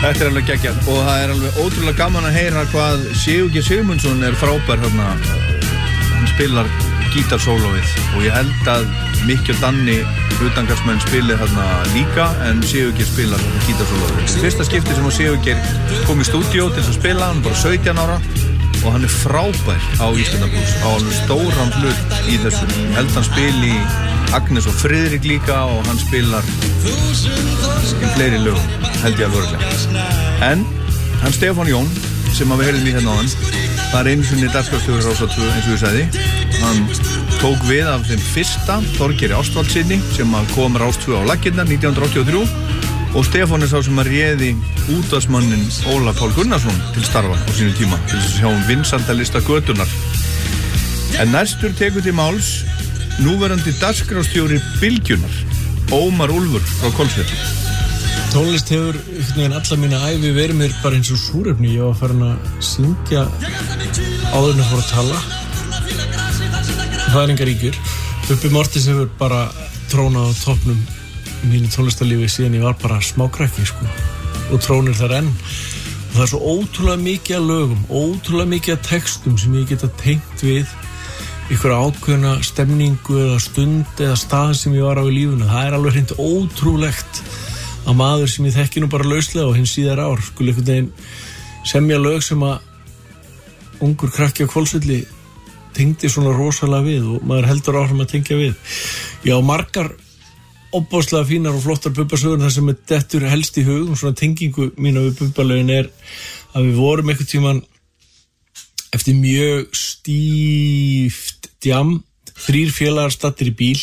Þetta alveg geggjað og það alveg ótrúlega gaman að heyra hvað Sigurgeir Sigmundsson frábær hérna. Hann spilar gítarsólóið og ég held að Mikki og Danni utangarsmenn spilir hérna líka en Sigurgeir spilar þetta gítarsólóið. Þetta fyrsta skipti sem Sigurgeir kom í stúdíó til að spila, hann bara 17 ára og hann frábær á Íslandabús á alveg stóran hlut í þessu. Ég held hann spili í Agnes og Friðrik líka og hann spilar í fleiri lögum, held ég að vörglega. En hann Stefán Jón, sem við heyrðum í hérna áðan, það einu sinni dagskrárstjóri Rás 2, eins og ég sagði. Hann tók við af þeim fyrsta Þorgeiri Ástvaldsinni sem kom Rás 2 á laggirnar 1983 og Stefán sá sem að réði útvarpsmanninn Ólaf Pál Gunnarsson til starfa á sínum tíma til þess að sjá vinsældarlista götunnar. En næstur tekur til máls núverandi dagskrárstjóri Bylgjunnar, Ómar Úlfur frá Hvolsvelli. Tónlist hefur einhvern veginn alla mína ævi verið mér bara eins og súrefni. Ég var farin að syngja áður en að fór að tala. Það engar ríkjur. Bubbi Mortis hefur bara trónað á toppnum í mínu tónlistarlífi síðan ég var bara smákrakki, sko. Og trónir þar enn. Og það svo ótrúlega mikið af lögum, ótrúlega mikið af textum sem ég geta tengt við ykkur ákveðna stemningu eða stund eða stað sem ég var á í lífuna. Það alveg hreint ótrúlegt að maður sem ég þekki nú bara lauslega og hinn síðar ár skulle einhvern veginn semja lög sem að ungur krakki á Hvolsvelli tengdi svona rosalega við og maður heldur áfram að tengja við. Já, margar opbáslega fínar og flottar bubbasögur. Það sem dettur helst í hug svona tengingu mína við bubbalögin að við vorum einhvern tímann eftir mjög stíft djam, 3 félagar staddir í bíl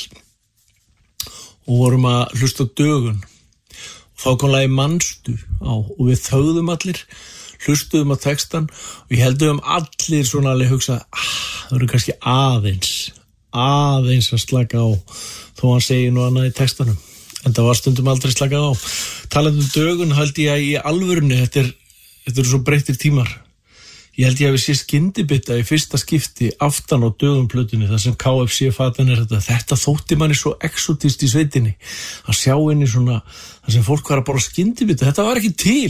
og vorum að hlusta á Dögun. Þá kom lagið Manstu á og við þögðum allir, hlustuðum á textan og ég heldum allir svona alveg hugsa það eru kannski aðeins að slaka á þó hann segi nú annað í textanum en það var stundum aldrei slakað á. Talandi Dögun held ég að í alvörunni þetta eru svo breyttir tímar. Ég held ég að við sé skyndibita í fyrsta skipti aftan á Dögun-plötunni þar sem KFC fatan þetta þótti manni svo exotist í sveitinni að sjá inni svona þar sem fólk var að borða skyndibita. Þetta var ekki til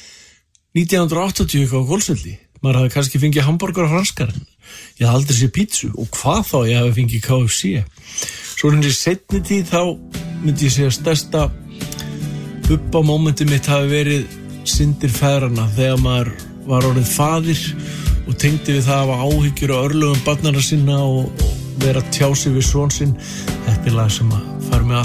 1980 á Hvolsvelli. Maður hafði kannski fengið hamborgar og franskar en ég hafði aldrei séð pítsu og hvað þá ég hafði fengið KFC. Svo í seinni tíð þá myndi ég segja stærsta bubba-mómenti mitt hafi verið syndir feðranna þegar maður var orðið faðir og tengdi við það að hafa áhyggjur og örlögum barnara sinna og vera að tjá sig við son sinn. Þetta lag sem að fara mig